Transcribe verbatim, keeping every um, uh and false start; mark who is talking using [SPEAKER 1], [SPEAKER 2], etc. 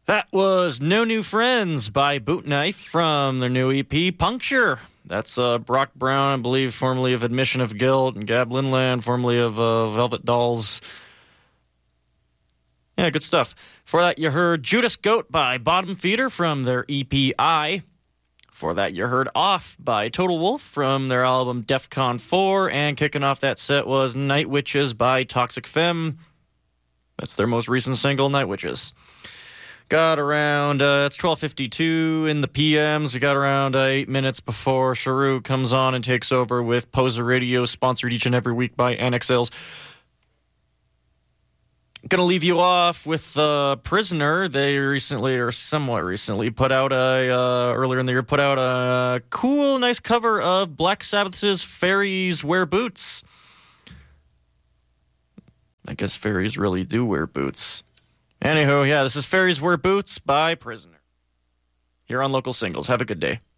[SPEAKER 1] That was No New Friends by Boot Knife from their new E P, Puncture. That's uh, Brock Brown, I believe, formerly of Admission of Guilt, and Gab Linland, formerly of uh, Velvet Dolls. Yeah, good stuff. For that, you heard Judas Goat by Bottom Feeder from their E P, I. For that, you heard Off by Total Wolf from their album Defcon four. And kicking off that set was Night Witches by Toxic Femme. That's their most recent single, Night Witches. Got around, uh, it's twelve fifty-two in the P Ms. We got around uh, eight minutes before Sharu comes on and takes over with Poser Radio, sponsored each and every week by Annex Sales. Gonna leave you off with uh, Prisoner. They recently, or somewhat recently, put out a, uh, earlier in the year, put out a cool, nice cover of Black Sabbath's Fairies Wear Boots. I guess fairies really do wear boots. Anywho, yeah, this is Fairies Wear Boots by Prisoner. Here on Local Singles. Have a good day.